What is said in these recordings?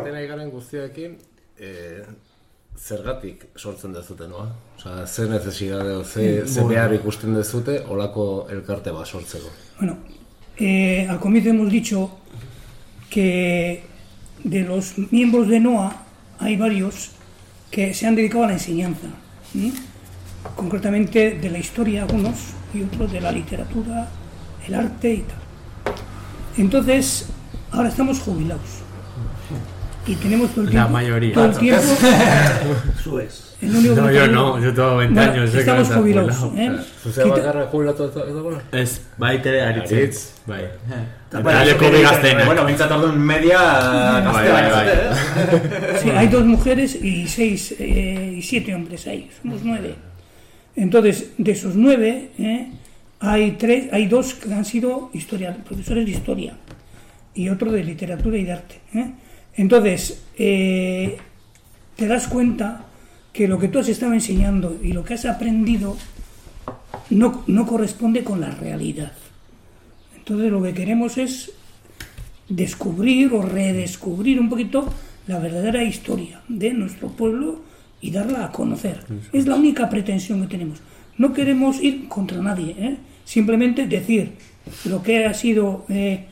Jaten ari garen guztiarekin, zergatik sortzen dezute, noa? Osa, ze necesidade o ze behar ikusten dezute olako elkarte bat sortzeko. Bueno, al comienzo hemos dicho que de los miembros de NOA hay varios que se han dedicado a la enseñanza, concretamente de la historia algunos y otros de la literatura, el arte y tal. Entonces, ahora estamos jubilados y tenemos todo el tiempo, la mayoría. Todo el tiempo Suez. No, yo no, yo tengo 20 años. Estamos jubilados. Zuzea bakarra jubilatu edo? Ez, baite aritz. Bai. Bueno, bintzat orduan media gaztea. Sí, hay 2 mujeres y 6 y 7 hombres ahí, somos 9. Entonces, de esos 9, hay 2 que han sido profesores de historia y otro de literatura y de arte. Entonces, te das cuenta que lo que tú has estado enseñando y lo que has aprendido no corresponde con la realidad. Entonces lo que queremos es descubrir o redescubrir un poquito la verdadera historia de nuestro pueblo y darla a conocer. Es la única pretensión que tenemos. No queremos ir contra nadie, simplemente decir lo que ha sido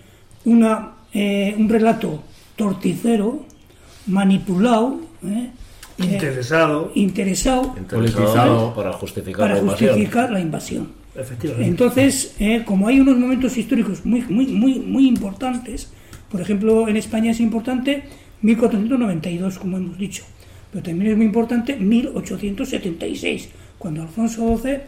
un relato torticero, manipulado, interesado, politizado para justificar la invasión. Efectivamente. Entonces, como hay unos momentos históricos muy importantes, por ejemplo, en España es importante 1492, como hemos dicho, pero también es muy importante 1876, cuando Alfonso XII,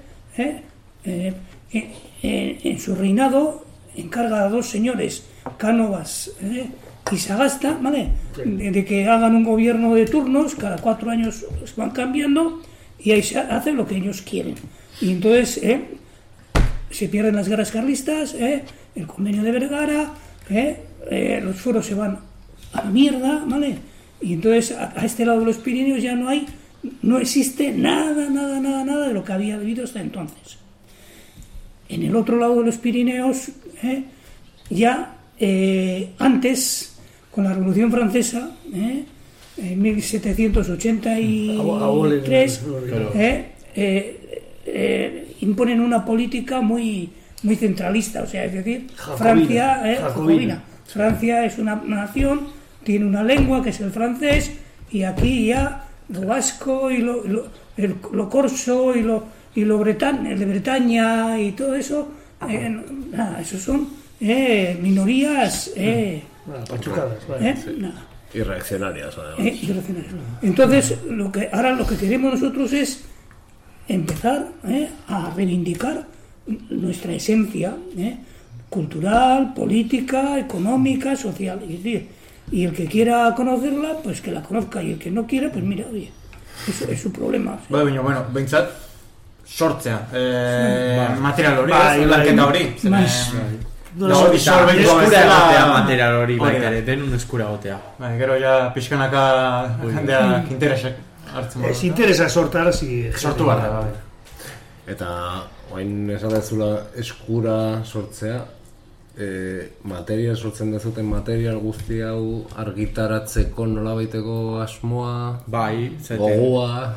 en su reinado, encarga a 2 señores, Cánovas y Sagasta, ¿vale? De que hagan un gobierno de turnos, cada 4 años van cambiando y ahí se hace lo que ellos quieren. Y entonces se pierden las guerras carlistas, el convenio de Vergara, los fueros se van a la mierda, ¿vale? Y entonces a este lado de los Pirineos ya no existe nada de lo que había habido hasta entonces. En el otro lado de los Pirineos, ya antes, con la Revolución Francesa, en 1783, imponen una política muy centralista, o sea, es decir, Jacobina. Francia es una nación, tiene una lengua que es el francés, y aquí ya lo vasco y lo corso y lo el de Bretaña y todo eso, esos son minorías pachucadas, y reaccionarias, Entonces lo que queremos nosotros es empezar a reivindicar nuestra esencia cultural, política, económica, social, es decir, y el que quiera conocerla, pues que la conozca, y el que no quiera, pues mira, oye, eso es su problema. Bueno, behintzat sortzea material hori, lanketa hori. Eskura egotea material hori, denun eskura egotea. Gero ja pixkanaka jendeak interesak hartzen bada. Ez interesa sortu behar da. Eta oain esan dezula eskura sortzea, material sortzen dezuten material guzti hau argitaratzeko nolabaiteko asmoa, bai, gogoa.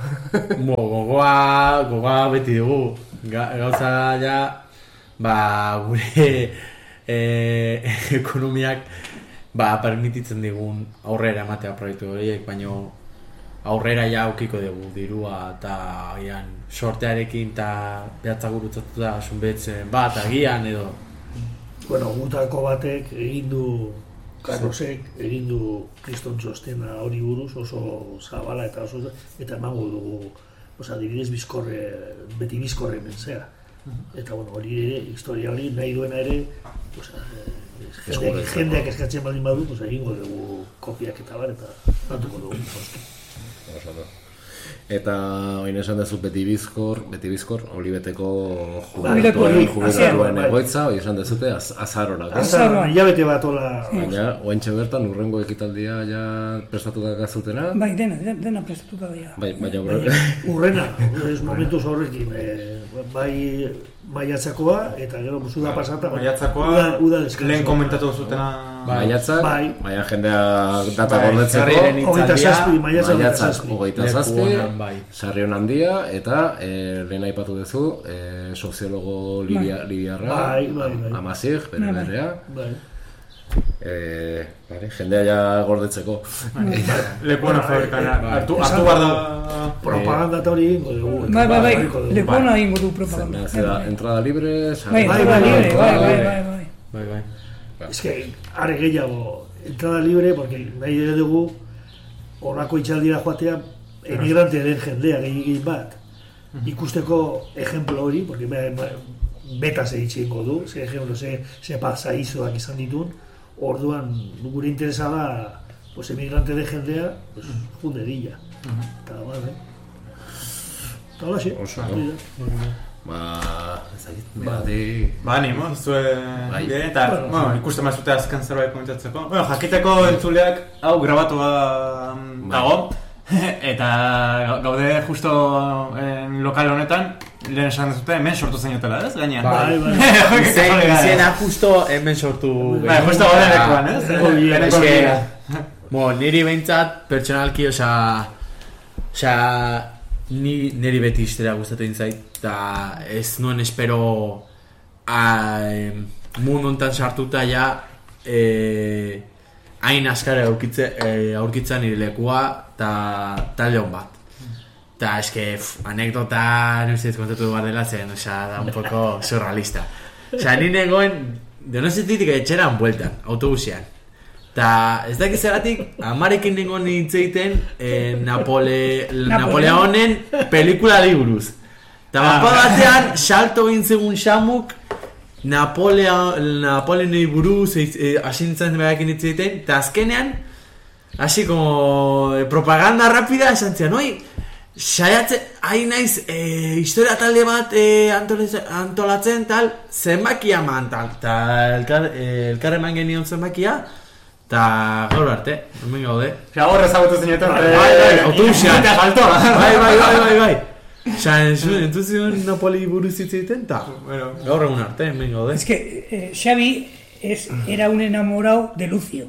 Gogoa beti dugu. Gauza ja, gure ekonomiak permititzen digun aurrera ematea proiektu horiek, baina aurrera ja aukiko dugu dirua eta agian sortearekin eta behatza gurutzatuta sunbetzen bat agian edo. Bueno, gutako batek egin du, Carlosek egin du kriston txostena hori buruz oso zabala eta emango dugu, adibidez beti bizkorre mentzea. Eta hori ere, historia hori nahi duena ere, jendeak eskatzen baldin badu, egingo dugu kopiak eta bar, eta batuko dugu. Eta oin esan dezu beti bizkor, olibeteko jubilatuen egoitza, hori esan dezute azarorak. Azaroan, hilabete bat hola. Baina, oentxe bertan, urrengo ekitaldia ja prestatuta gazutena? Bai, dena prestatuta dira. Bai, baina urrena, ez momentuz horrekin, bai maiatzakoa, eta gero musuda pasata. Maiatzakoa, uda deskansoa. lehen komentatu zutena... Maiatzak, Bai. baina jendea data gordetzeko, maiatzak 27, Sarrion handia, eta lehen aipatu duzu, soziologo Libiarra, Amasig, bere berea. Jendea ja gordetzeko. Lekuona fabrikan, hartu behar da... Propaganda eta hori ingo dugu. Bai, lekuona ingo du propaganda. Entrada libre, entrada libre, bai. Ez que, are gehiago, entrada libre, porque nahi ere dugu horrako itxaldira joatea emigrante den jendea gehi bat. Ikusteko ejemplo hori, porque betaz egitxingo du, ze ejemplo, ze pasaizoak izan ditun, orduan gure interesa da, pues emigrante den jendea, pues jundedilla. Eta bat, Eta hola, sí. Animo, zue bide, eta ikusten mazute azken zerbait komentatzeko. Jakiteko entzuleak hau grabatua dago, eta gaude justo lokal honetan, lehen esan dezute, hemen sortu zenotela, ez? Gainean. Bai. Izena justo hemen sortu. Bai, justo gaude lekuan, ez? Niri behintzat, pertsonalki, niri beti historia gustatu zait, eta ez nuen espero mundu honetan sartuta ja hain askara aurkitzen nire lekua eta talde hon bat. Eta eske anekdota nuzitz kontatu behar dela zen, da un poco surrealista. Ni negoen, Donostiatik etxeran bueltan, autobusean. Eta ez dakiz zeratik, amarekin nengoen hitzeiten Napoleonen pelikulari buruz. Eta batean, salto egin zegoen xamuk Napoleonei buruz hasi nintzen behakin hitzeiten, eta azkenean, hasi como propaganda rapida esan zian, saiatzen, hain naiz, historia talde bat antolatzen tal, zenbakia eman tal, eta elkar eman genion zenbakia, eta gaur arte, hemen gaude. Gaur ezagutu zinetan, autobusean. Bai. Entuzion Napoli buruz hitzeiten, eta gaur egun arte, hemen gaude. Es que Xavi era un enamorado de Lucio.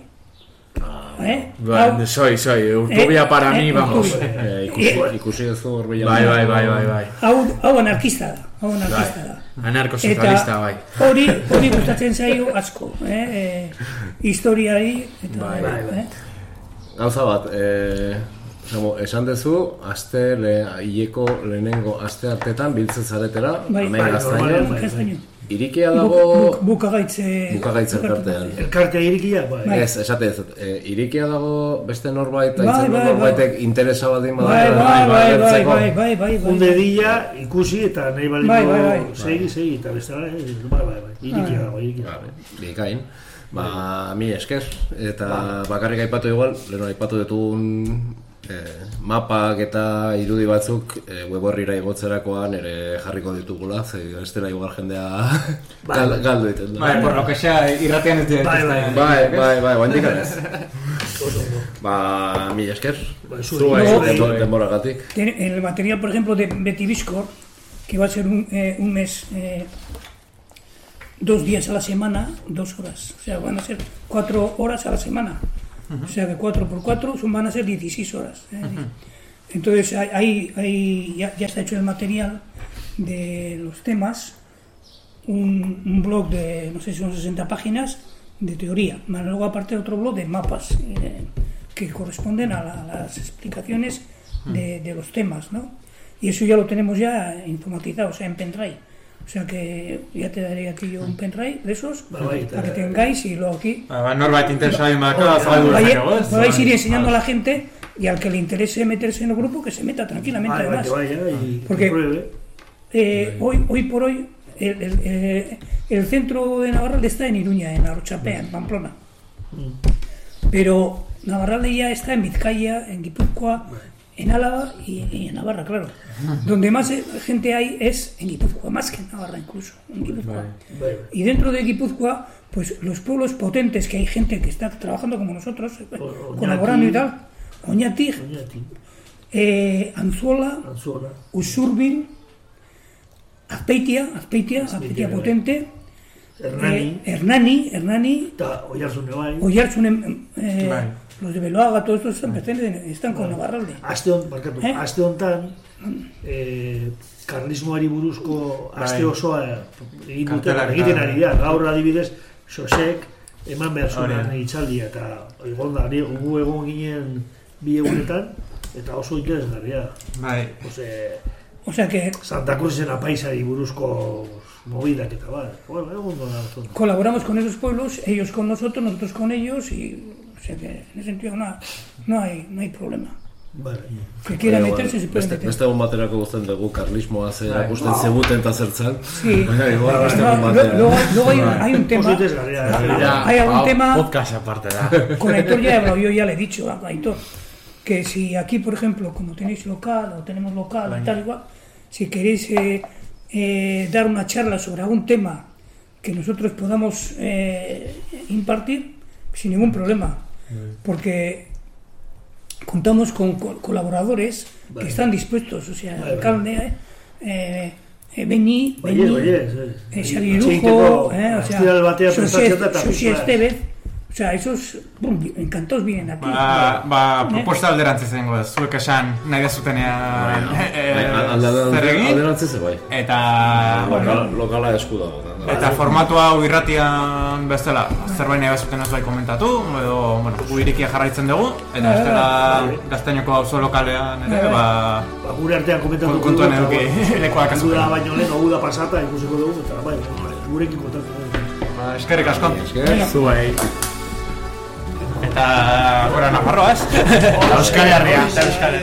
Soy, utopia para mí, vamos. Ikusi duzu horbila. Bai. Hau anarkista da. Anarko-sozialista, bai. Hori gustatzen zaio asko, historiari, eta bai. Gauza bat, esan duzu, hileko lehenengo aste artetan biltzen zaretera, hemen gaztaino. Irikia dago... Bukagaitz elkartean. Elkartea irikia? Ez, esate ez, irikia dago beste norbait, aitzen norbaitek interesa baldin badago. Bai. Undedilla ikusi eta nahi baldin segi, eta bestela, irikia dago. Bikain. Mi esker, eta bakarrik aipatu igual, leheno aipatu ditugun mapak eta irudi batzuk web-orrira igotzerakoan ere jarriko ditugula, ze estela igual jendea galdu egiten da. Bai, por lo que sea, irratean ez dira. Bai, guantik anez. Mi esker, denboragatik. El material, por ejemplo, de Betty Biscor, que va a ser un mes, 2 días a la semana, 2 horas. O sea, van a ser 4 horas a la semana. O sea que 4 por 4 van a ser 16 horas. Entonces ahí ya está hecho el material de los temas, un blog de, no sé si son 60 páginas de teoría, más luego aparte otro blog de mapas que corresponden a las explicaciones de los temas, ¿no? Y eso ya lo tenemos ya informatizado, o sea, en pendrive. O sea que ya te daré aquí yo un pendrive de esos para que tengáis y luego aquí... Norbait interesado en podéis ir enseñando a la gente y al que le interese meterse en el grupo que se meta tranquilamente además. Porque hoy por hoy el centro de Navarralde está en Iruña, en Arrochapea, en Pamplona. Pero Navarralde ya está en Vizcaya, en Guipúzcoa, en Álava y en Navarra, claro. Donde más gente hay es en Guipúzcoa, más que en Navarra incluso, en Guipúzcoa. Y dentro de Guipúzcoa, pues los pueblos potentes que hay gente que está trabajando como nosotros, colaborando y tal, Oñatig, Anzuola, Usurbil, Azpeitia potente, Hernani, eta Oiartzune Oiartzunen, los de Beloaga, todos estos están con Navarralde. Aste honetan, karlismoari buruzko aste osoa egiten ari da. Gaur adibidez, Xosek eman behar zuen hitzaldia, eta gu egon ginen 2 egunetan, eta oso interesgarria. O sea que Santa Cruzen apaisari buruzko movidak eta colaboramos con esos pueblos, ellos con nosotros con ellos, y o sea que en ese sentido no hay problema. Vale. Que quiera meterse se puede meter. Beste egun baterako guztien dugu karlismoa erakusten zeguten eta zertzan. Sí. Luego hay un tema. Hay algún tema. Podcast aparte da. Con Aitor ya he hablado, yo ya le he dicho a Aitor que si aquí, por ejemplo, como tenéis local o tenemos local y tal igual, si queréis dar una charla sobre algún tema que nosotros podamos impartir, sin ningún problema, porque contamos con colaboradores que están dispuestos, o sea, el alcalde, Beni, Xavirujo, o sea, Xosi Estevez, o sea, esos encantados vienen aquí. Proposta alderantziz egingo da, zuek esan nahi da zutenean zer egin. Alderantziz bai. Eta lokala esku dago. Eta formatu hau irratian bezala, zerbait nahi bazuten ez bai komentatu, edo, gu irikia jarraitzen dugu, eta bestela Gaztainoko auzo lokalean ere, gure artean komentatu kontuan eduki lekoak azuten. Uda baino lehen, uda pasata ikusiko dugu, eta bai, gurekin kontatu dugu. Eskerrik asko. Zuei. Eta gora Nafarroa, ez? Euskal Herria.